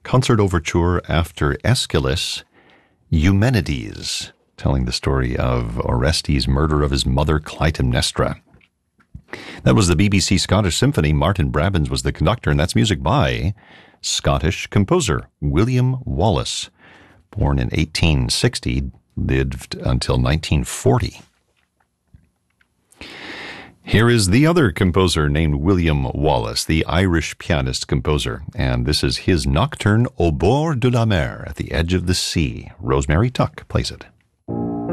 Concert overture after Aeschylus, Eumenides, telling the story of Orestes' murder of his mother Clytemnestra. That was the BBC Scottish Symphony. Martin Brabbins was the conductor, and that's music by Scottish composer William Wallace, born in 1860, lived until 1940. Here is the other composer named William Wallace, the Irish pianist-composer, and this is his nocturne Au bord de la mer, at the edge of the sea. Rosemary Tuck plays it.